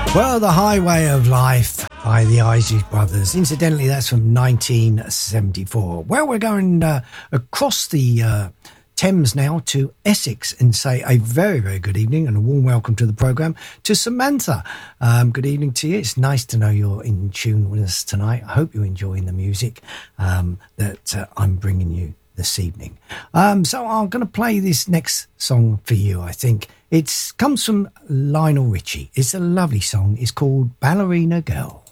Well, The Highway of Life by the Isley Brothers. Incidentally, that's from 1974. Well, we're going across the Thames now to Essex and say a very, very good evening and a warm welcome to the programme to Samantha. Good evening to you. It's nice to know you're in tune with us tonight. I hope you're enjoying the music that I'm bringing you this evening. So I'm going to play this next song for you, I think. It comes from Lionel Richie. It's a lovely song. It's called Ballerina Girl.